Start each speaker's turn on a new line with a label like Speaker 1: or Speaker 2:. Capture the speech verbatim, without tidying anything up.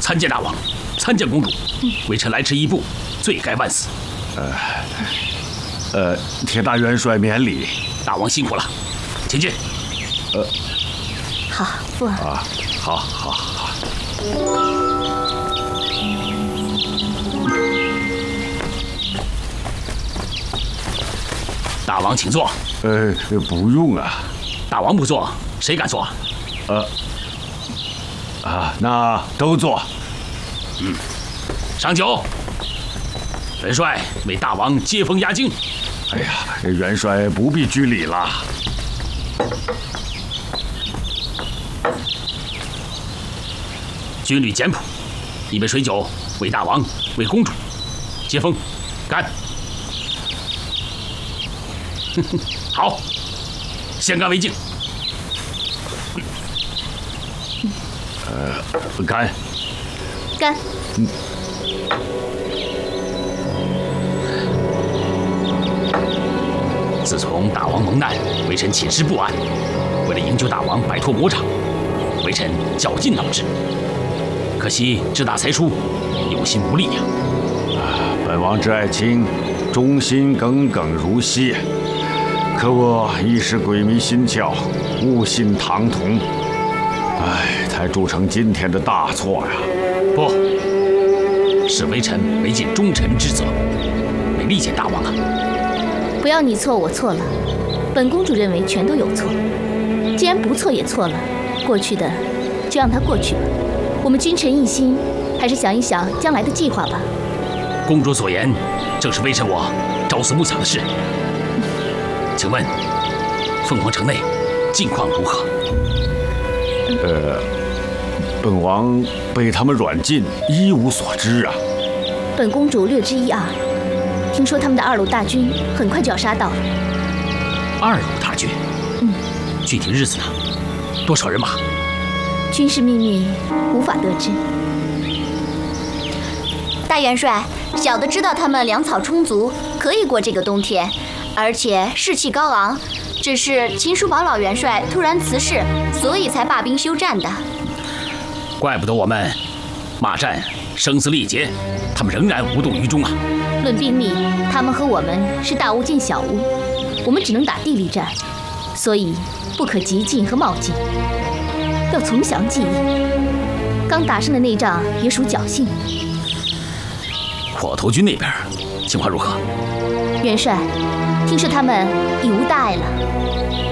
Speaker 1: 参见大王，参见公主。微臣来迟一步，罪该万死。
Speaker 2: 呃，呃，铁大元帅免礼。
Speaker 1: 大王辛苦了，请进。
Speaker 2: 呃，
Speaker 3: 好，父儿。
Speaker 2: 啊，好，好，好。
Speaker 1: 大王请坐。
Speaker 2: 呃，不用啊。
Speaker 1: 大王不坐，谁敢坐？
Speaker 2: 呃，啊，那都坐。
Speaker 1: 嗯，上酒。元帅为大王接风压惊。
Speaker 2: 哎呀，元帅不必拘礼了。
Speaker 1: 军旅简朴，一杯水酒为大王，为公主接风，干！好，先干为敬。
Speaker 2: 呃，干，
Speaker 3: 干。
Speaker 2: 嗯。
Speaker 1: 自从大王蒙难，微臣寝食不安。为了营救大王摆脱魔掌，微臣绞尽脑汁。可惜志大才疏，有心无力呀、
Speaker 2: 啊！本王之爱卿，忠心耿耿如昔，可我一时鬼迷心窍，误信唐同，唉，才铸成今天的大错呀！
Speaker 1: 不，是微臣违尽忠臣之责，没力见大王啊！
Speaker 3: 不要你错我错了，本公主认为全都有错。既然不错也错了，过去的就让它过去吧。我们君臣一心，还是想一想将来的计划吧。
Speaker 1: 公主所言，正是微臣我朝思暮想的事。请问，凤凰城内近况如何？
Speaker 2: 呃，本王被他们软禁，一无所知啊。
Speaker 3: 本公主略知一二，听说他们的二路大军很快就要杀到了。
Speaker 1: 二路大军？
Speaker 3: 嗯。
Speaker 1: 具体日子呢？多少人马？
Speaker 3: 军事秘密无法得知。
Speaker 4: 大元帅，小的知道他们粮草充足，可以过这个冬天，而且士气高昂。只是秦叔宝老元帅突然辞世，所以才罢兵休战的。
Speaker 1: 怪不得我们骂战声嘶力竭，他们仍然无动于衷啊！
Speaker 3: 论兵力，他们和我们是大巫见小巫，我们只能打地利战，所以不可急进和冒进。要从详计议，刚打胜的那仗也属侥幸。
Speaker 1: 火头军那边情况如何？
Speaker 3: 元帅，听说他们已无大碍了。